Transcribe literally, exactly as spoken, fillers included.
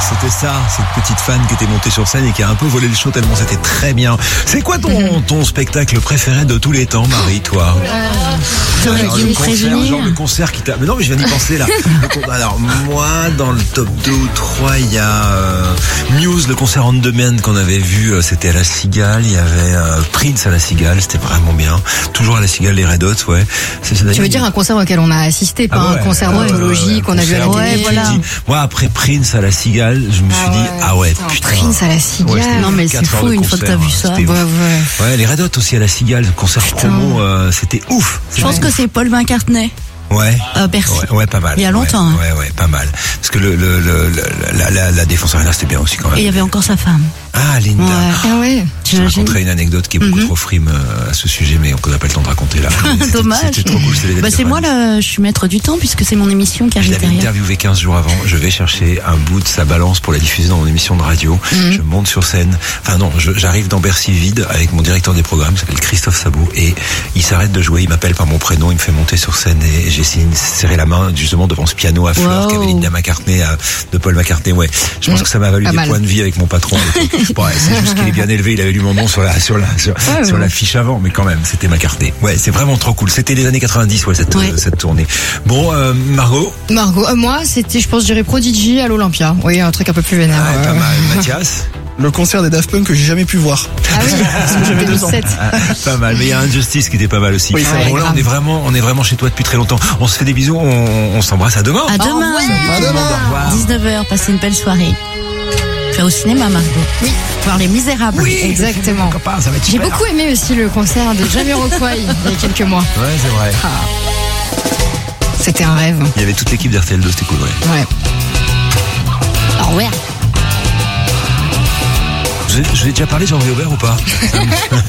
C'était ça, cette petite fan qui était montée sur scène et qui a un peu volé le show tellement c'était très bien. C'est quoi ton, ton spectacle préféré de tous les temps, Marie, toi? euh, Alors, le concert, genre le concert qui t'a... Mais non, mais je viens d'y penser là. Alors moi, dans le top deux ou trois, il y a euh, Muse, le concert On Demand qu'on avait vu, euh, c'était à la Cigale. Il y avait euh, Prince à la Cigale, c'était vraiment bien. Toujours à la Cigale, les Red Hot, ouais. C'est, c'est tu veux dire un concert auquel on a assisté, pas ah ouais, un concert d'anthologie ouais, ouais, qu'on a vu à la télé. Voilà. Moi, après Prince à la Cigale, je me suis ah ouais, dit, ah ouais, putain. Prince à la Cigale. Ouais, non, mais c'est fou une fois que t'as vu ça. Ouais, ouais. ouais, les Red Hot aussi à la Cigale, concert putain. promo, euh, c'était ouf. Je pense que c'est Paul McCartney. Ouais. Euh, Bercy. Ouais, ouais, pas mal. Il y a longtemps. Ouais, hein. ouais, ouais, pas mal. Parce que le, le, le, le la, la, la Défense Arena, c'était bien aussi quand même. Et il y avait encore sa femme. Ah, Linda. Ouais. Ah ouais. Je raconterai une anecdote qui est beaucoup mm-hmm. trop frime à ce sujet, mais on n'a pas le temps de raconter là. Dommage. C'était trop cool. C'était bah, c'est moi là, je suis maître du temps puisque c'est mon émission qui arrive derrière. Je l'avais interviewé quinze jours avant. Je vais chercher un bout de sa balance pour la diffuser dans mon émission de radio. Mm-hmm. Je monte sur scène. Enfin non, je, j'arrive dans Bercy vide avec mon directeur des programmes, qui s'appelle Christophe Sabot, et il s'arrête de jouer. Il m'appelle par mon prénom, il me fait monter sur scène et j'ai essayé de serrer la main justement devant ce piano à fleurs wow. qu'avait Linda McCartney, à, de Paul McCartney. Ouais, je pense mmh. que ça m'a valu pas des mal. points de vie avec mon patron. Bon, ouais, c'est juste qu'il est bien élevé. Il avait lu mon nom sur la sur la sur, ouais, sur ouais. la fiche avant, mais quand même, c'était McCartney. Ouais, c'est vraiment trop cool. C'était les années quatre-vingt-dix, ouais, cette ouais. Euh, cette tournée. Bon, euh, Margot. Margot, euh, moi, c'était, je pense, je dirais Prodigy à l'Olympia. Oui, un truc un peu plus vénère. Ah, ouais, pas mal. Mathias. Le concert des Daft Punk que j'ai jamais pu voir. Ah oui, parce que j'avais deux ans. Pas mal, mais il y a Injustice qui était pas mal aussi. Oui, bon, ouais, là, on est vraiment, on est vraiment chez toi depuis très longtemps. On se fait des bisous, on, on s'embrasse à demain. À demain. Oh, ouais. À demain. dix-neuf heures, passez une belle soirée. Tu vas au cinéma, Margot. Oui. Voir Les Misérables. Oui, exactement. Copain, ça va être J'ai beaucoup aimé aussi le concert de Jamiroquai il y a quelques mois. Ouais, c'est vrai. Ah. C'était un rêve. Il y avait toute l'équipe d'R T L deux, c'était cool, ouais. Ouais. Oh ouais. Je, je l'ai déjà parlé, Jean-Louis Aubert ou pas?